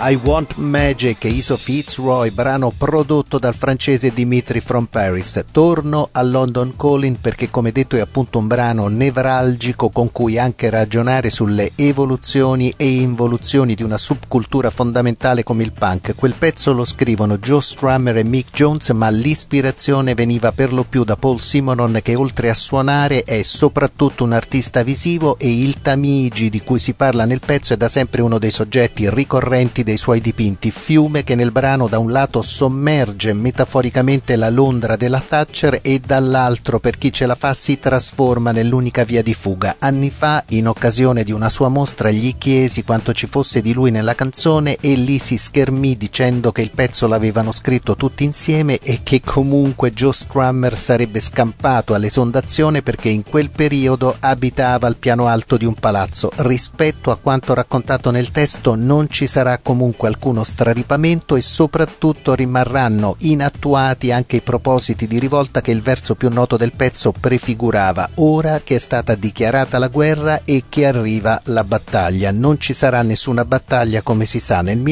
I Want Magic, Iso Fitzroy, brano prodotto dal francese Dimitri from Paris. Torno a London Calling perché, come detto, è appunto un brano nevralgico con cui anche ragionare sulle evoluzioni e involuzioni di una subcultura fondamentale come il punk. Quel pezzo lo scrivono Joe Strummer e Mick Jones, ma l'ispirazione veniva per lo più da Paul Simonon, che oltre a suonare è soprattutto un artista visivo, e il Tamigi di cui si parla nel pezzo è da sempre uno dei soggetti ricorrenti dei suoi dipinti, fiume che nel brano da un lato sommerge metaforicamente la Londra della Thatcher e dall'altro, per chi ce la fa, si trasforma nell'unica via di fuga. Anni fa, in occasione di una sua mostra, gli chiesi quanto ci fosse di lui nella canzone e lì si schermì dicendo che il pezzo l'avevano scritto tutti insieme e che comunque Joe Strummer sarebbe scampato all'esondazione perché in quel periodo abitava al piano alto di un palazzo. Rispetto a quanto raccontato nel testo non ci sarà comunque alcuno straripamento e soprattutto rimarranno inattuati anche i propositi di rivolta che il verso più noto del pezzo prefigurava, ora che è stata dichiarata la guerra e che arriva la battaglia. Non ci sarà nessuna battaglia, come si sa. Nel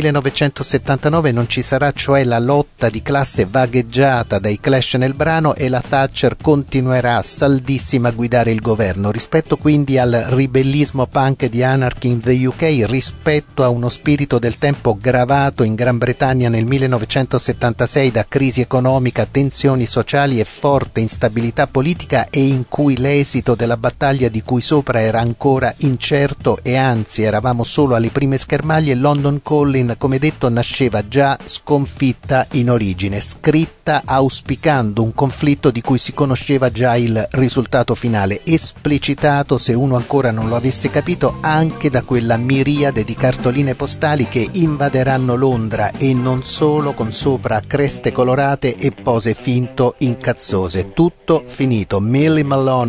1979 non ci sarà cioè la lotta di classe vagheggiata dai Clash nel brano e la Thatcher continuerà saldissima a guidare il governo. Rispetto quindi al ribellismo punk di Anarchy in the UK, rispetto a uno spirito del tempo gravato in Gran Bretagna nel 1976 da crisi economica, tensioni sociali e forte instabilità politica, e in cui l'esito della battaglia di cui sopra era ancora incerto e anzi eravamo solo alle prime schermaglie, London Calling, come detto, nasceva già sconfitta in origine, scritta auspicando un conflitto di cui si conosceva già il risultato finale, esplicitato, se uno ancora non lo avesse capito, anche da quella miriade di cartoline postali che invaderanno Londra e non solo, con sopra creste colorate e pose finto incazzose. Tutto finito. Millie Malone